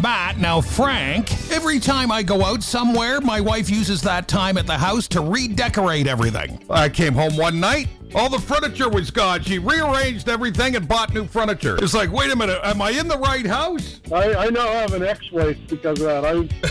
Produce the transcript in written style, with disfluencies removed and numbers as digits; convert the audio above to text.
Matt. Now, Frank, every time I go out somewhere, my wife uses that time at the house to redecorate everything. I came home one night. All the furniture was gone. She rearranged everything and bought new furniture. It's like, wait a minute, am I in the right house? I now have an ex-wife because of that.